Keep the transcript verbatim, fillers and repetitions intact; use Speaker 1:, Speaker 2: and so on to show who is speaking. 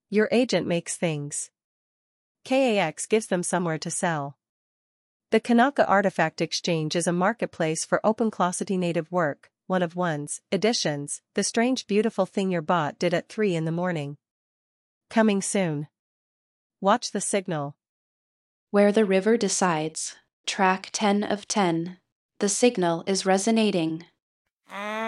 Speaker 1: Your agent makes things. K A X gives them somewhere to sell. The Kanaka Artifact Exchange is a marketplace for OpenClossity native work, one of one's, editions, the strange beautiful thing your bot did at three in the morning. Coming soon. Watch the signal.
Speaker 2: Where the River Decides, track ten of ten. The signal is resonating.